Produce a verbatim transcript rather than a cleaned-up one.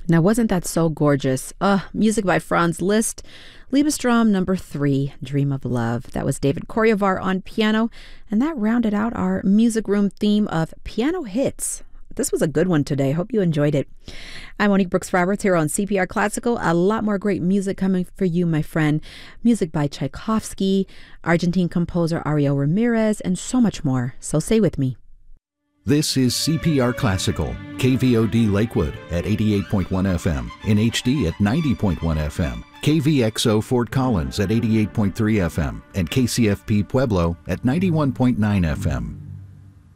Now, wasn't that so gorgeous? Uh, music by Franz Liszt, Liebesdram number three, Dream of Love. That was David Coriovar on piano, and that rounded out our music room theme of piano hits. This was a good one today. Hope you enjoyed it. I'm Monique Brooks Roberts here on C P R Classical. A lot more great music coming for you, my friend. Music by Tchaikovsky, Argentine composer Ariel Ramirez, and so much more. So stay with me. This is C P R Classical, K V O D Lakewood at eighty-eight point one F M, in H D at ninety point one F M, K V X O Fort Collins at eighty-eight point three F M, and K C F P Pueblo at ninety-one point nine F M.